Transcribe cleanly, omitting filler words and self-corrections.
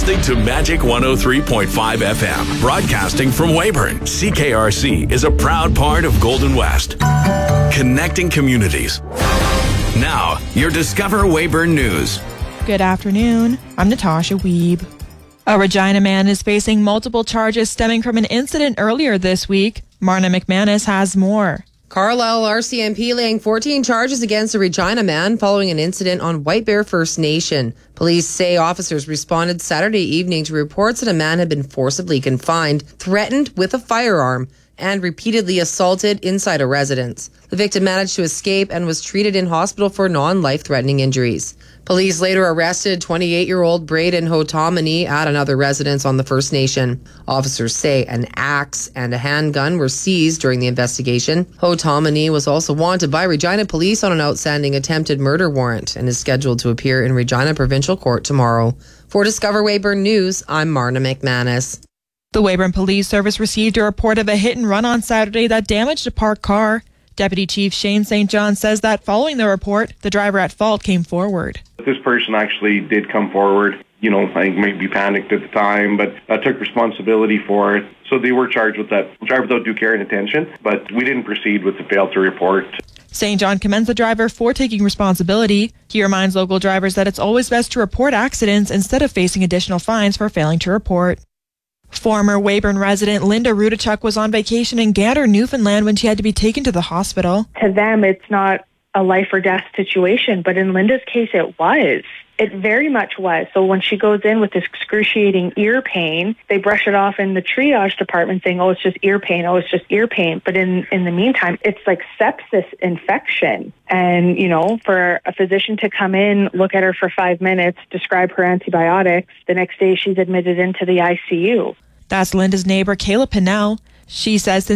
listening to Magic 103.5 FM, broadcasting from Weyburn. CKRC is a proud part of Golden West, connecting communities. Now, your Discover Weyburn News. Good afternoon. I'm Natasha Wiebe. A Regina man is facing multiple charges stemming from an incident earlier this week. Marna McManus has more. Carlisle RCMP laying 14 charges against a Regina man following an incident on White Bear First Nation. Police say officers responded Saturday evening to reports that a man had been forcibly confined, threatened with a firearm, and repeatedly assaulted inside a residence. The victim managed to escape and was treated in hospital for non-life-threatening injuries. Police later arrested 28-year-old Braden Hotomany at another residence on the First Nation. Officers say an axe and a handgun were seized during the investigation. Hotomany was also wanted by Regina Police on an outstanding attempted murder warrant and is scheduled to appear in Regina Provincial Court tomorrow. For Discover Weyburn News, I'm Marna McManus. The Weyburn Police Service received a report of a hit and run on Saturday that damaged a parked car. Deputy Chief Shane St. John says that following the report, the driver at fault came forward. This person actually did come forward. I think maybe panicked at the time, but took responsibility for it. So they were charged with that. Driver without due care and attention, but we didn't proceed with the fail to report. St. John commends the driver for taking responsibility. He reminds local drivers that it's always best to report accidents instead of facing additional fines for failing to report. Former Weyburn resident Linda Rudachuk was on vacation in Gander, Newfoundland when she had to be taken to the hospital. To them, it's not a life or death situation, but in Linda's case, it was. It very much was. So when she goes in with this excruciating ear pain, they brush it off in the triage department saying, oh, it's just ear pain, oh, it's just ear pain. But in the meantime, it's like sepsis infection. And, for a physician to come in, look at her for 5 minutes, describe her antibiotics, the next day she's admitted into the ICU. That's Linda's neighbor, Kayla Pinnell. She says